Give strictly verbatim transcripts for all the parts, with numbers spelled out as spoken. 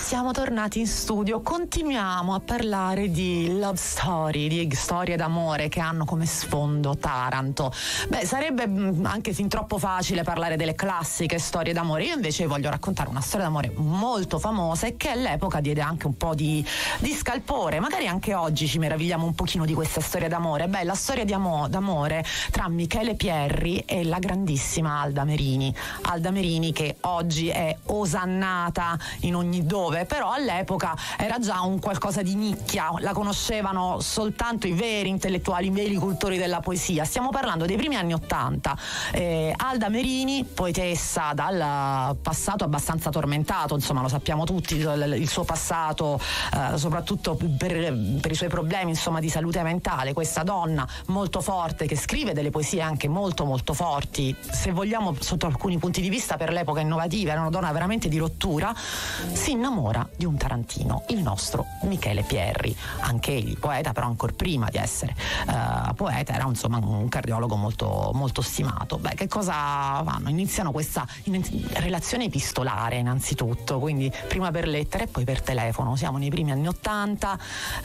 siamo tornati in studio, continuiamo a parlare di love story, di storie d'amore che hanno come sfondo Taranto. Beh, sarebbe anche fin troppo facile parlare delle classiche storie d'amore. Io invece voglio raccontare una storia d'amore molto famosa e che all'epoca diede anche un po' di, di scalpore. Magari anche oggi ci meravigliamo un pochino di questa storia d'amore. Beh, la storia di amo- d'amore tra Michele Pierri e la grandissima Alda Merini. Alda Merini che oggi è osannata in ogni dove, però all'epoca era già un qualcosa di nicchia, la conoscevano soltanto i veri intellettuali, i veri cultori della poesia. Stiamo parlando dei primi anni Ottanta. Eh, Alda Merini, poetessa dal passato abbastanza tormentato, insomma lo sappiamo tutti, il, il suo passato, eh, soprattutto per, per i suoi problemi insomma di salute mentale, questa donna molto forte che scrive delle poesie anche molto molto forti, se vogliamo sotto alcuni punti di vista per l'epoca innovative, era una donna veramente di rottura, si innamora di un tarantino, il nostro Michele Pierri, anche egli poeta, però ancora prima di essere uh, poeta era insomma un cardiologo molto, molto stimato. Beh, che cosa fanno? Iniziano questa in- relazione epistolare innanzitutto, quindi prima per lettere e poi per telefono. Siamo nei primi anni Ottanta,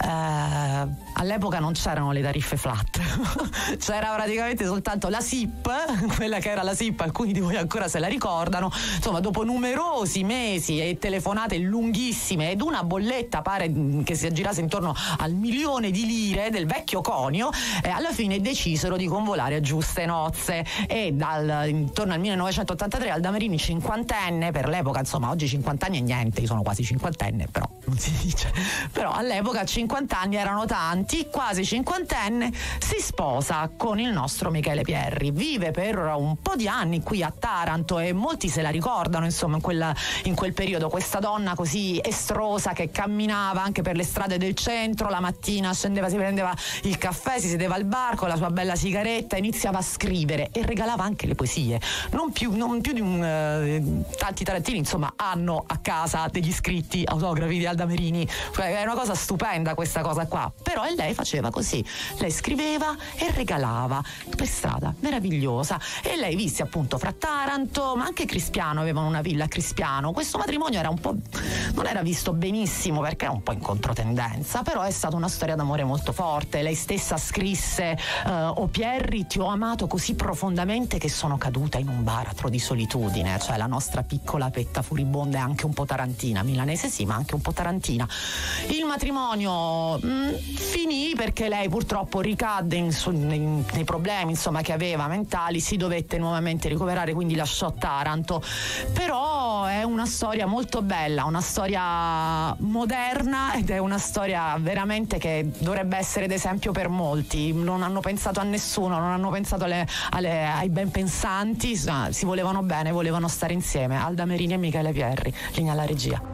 uh, all'epoca non c'erano le tariffe flat, c'era praticamente soltanto la S I P, quella che era la S I P, alcuni di voi ancora se la ricordano. Insomma, dopo numerosi mesi e telefonate lunghissime ed una bolletta pare che si aggirasse intorno al milione di lire del vecchio conio, e alla fine decisero di convolare a giuste nozze e dal intorno al millenovecentottantatré Alda Merini, cinquantenne per l'epoca, insomma oggi cinquanta anni è niente, io sono quasi cinquantenne, però non si dice, però all'epoca cinquanta anni erano tanti, quasi cinquantenne, si sposa con il nostro Michele Pierri, vive per un po' di anni qui a Taranto e molti se la ricordano insomma in, quella, in quel periodo, questa donna così estrosa che camminava anche per le strade del centro, la mattina scendeva, si prendeva il caffè, si sedeva al bar con la sua bella sigaretta, iniziava a scrivere e regalava anche le poesie, non più, non più di un eh, tanti tarantini insomma hanno a casa degli scritti autografi di Alda Merini, cioè, è una cosa stupenda questa cosa qua, però e lei faceva così, lei scriveva e regalava per strada, meravigliosa, e lei visse appunto fra Taranto, ma anche Crispiano, avevano una villa a Crispiano. Questo matrimonio era un po', non era visto benissimo perché era un po' in controtendenza, però è stata una storia d'amore molto forte. Lei stessa scrisse uh, o Pierri, ti ho amato così profondamente che sono caduta in un baratro di solitudine, cioè la nostra piccola Petta furibonda è anche un po' tarantina, milanese sì ma anche un po' tarantina. Il matrimonio mh, finì perché lei purtroppo ricadde in, in, nei problemi insomma che aveva mentali, si dovette nuovamente ricoverare, quindi lasciò Taranto. Però è una storia molto bella, una storia moderna ed è una storia veramente che dovrebbe essere d'esempio per molti. Non hanno pensato a nessuno, non hanno pensato alle, alle, ai ben pensanti, si volevano bene, volevano stare insieme. Alda Merini e Michele Pierri, linea alla regia.